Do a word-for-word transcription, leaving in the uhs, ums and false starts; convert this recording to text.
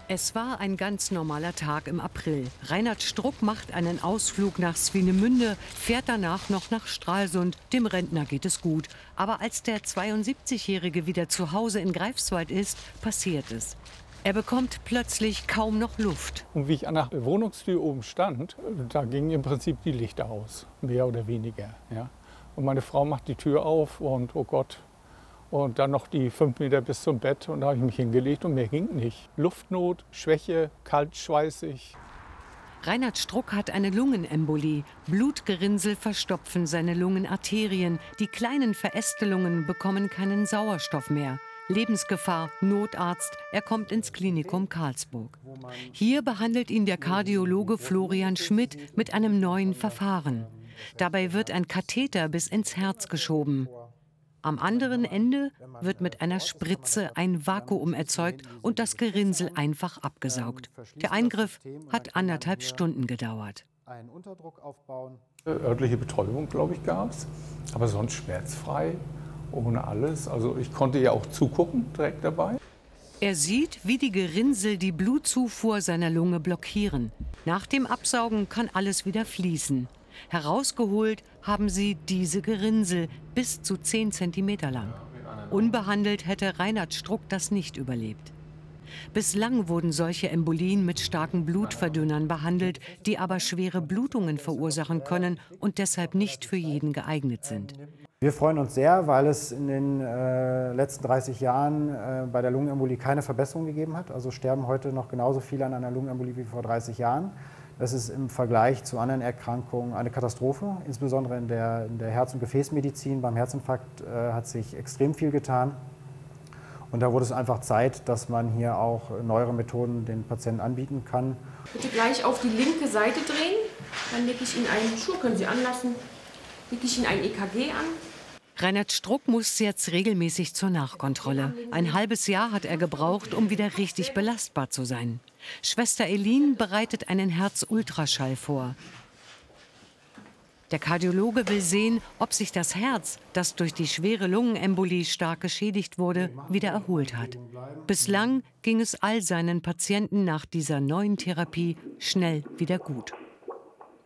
Es war ein ganz normaler Tag im April. Reinhard Struck macht einen Ausflug nach Swinemünde, fährt danach noch nach Stralsund. Dem Rentner geht es gut. Aber als der zweiundsiebzigjährige wieder zu Hause in Greifswald ist, passiert es. Er bekommt plötzlich kaum noch Luft. Und wie ich an der Wohnungstür oben stand, da gingen im Prinzip die Lichter aus, mehr oder weniger. Ja. Und meine Frau macht die Tür auf und oh Gott. Und dann noch die fünf Meter bis zum Bett und da habe ich mich hingelegt und mehr ging nicht. Luftnot, Schwäche, kalt, schweißig. Reinhard Struck hat eine Lungenembolie. Blutgerinnsel verstopfen seine Lungenarterien. Die kleinen Verästelungen bekommen keinen Sauerstoff mehr. Lebensgefahr, Notarzt, er kommt ins Klinikum Karlsburg. Hier behandelt ihn der Kardiologe Florian Schmidt mit einem neuen Verfahren. Dabei wird ein Katheter bis ins Herz geschoben. Am anderen Ende wird mit einer Spritze ein Vakuum erzeugt und das Gerinnsel einfach abgesaugt. Der Eingriff hat anderthalb Stunden gedauert. Örtliche Betäubung, glaube ich, gab es, aber sonst schmerzfrei, ohne alles. Also ich konnte ja auch zugucken direkt dabei. Er sieht, wie die Gerinnsel die Blutzufuhr seiner Lunge blockieren. Nach dem Absaugen kann alles wieder fließen. Herausgeholt haben sie diese Gerinnsel, bis zu zehn Zentimeter lang. Unbehandelt hätte Reinhard Struck das nicht überlebt. Bislang wurden solche Embolien mit starken Blutverdünnern behandelt, die aber schwere Blutungen verursachen können und deshalb nicht für jeden geeignet sind. Wir freuen uns sehr, weil es in den äh, letzten dreißig Jahren äh, bei der Lungenembolie keine Verbesserung gegeben hat. Also sterben heute noch genauso viele an einer Lungenembolie wie vor dreißig Jahren. Das ist im Vergleich zu anderen Erkrankungen eine Katastrophe. Insbesondere in der, in der Herz- und Gefäßmedizin. Beim Herzinfarkt äh, hat sich extrem viel getan. Und da wurde es einfach Zeit, dass man hier auch neuere Methoden den Patienten anbieten kann. Bitte gleich auf die linke Seite drehen. Dann lege ich Ihnen einen Schuh, können Sie anlassen. Lege ich Ihnen ein E K G an. Reinhard Struck muss jetzt regelmäßig zur Nachkontrolle. Ein halbes Jahr hat er gebraucht, um wieder richtig belastbar zu sein. Schwester Elin bereitet einen Herzultraschall vor. Der Kardiologe will sehen, ob sich das Herz, das durch die schwere Lungenembolie stark geschädigt wurde, wieder erholt hat. Bislang ging es all seinen Patienten nach dieser neuen Therapie schnell wieder gut.